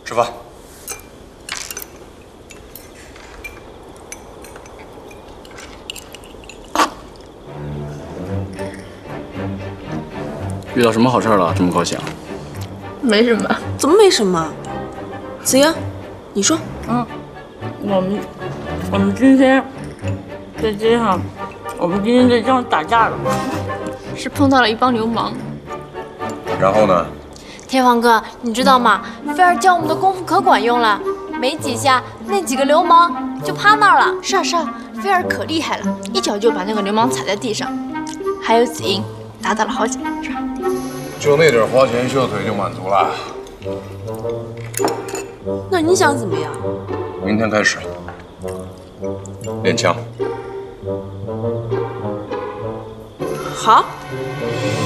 吃饭。 遇到什么好事了？这么高兴？ 没什么。 怎么没什么？子英，你说。 我们今天在街上，我们今天在街上打架了，是碰到了一帮流氓。 然后呢？ 天皇哥，你知道吗？菲儿教我们的功夫可管用了，没几下，那几个流氓就趴那儿了。 是啊是啊，菲儿可厉害了，一脚就把那个流氓踩在地上。还有子英打倒了好几个，是吧？ 就那点花拳绣腿就满足了？ 那你想怎么样？ 明天开始练枪。 好。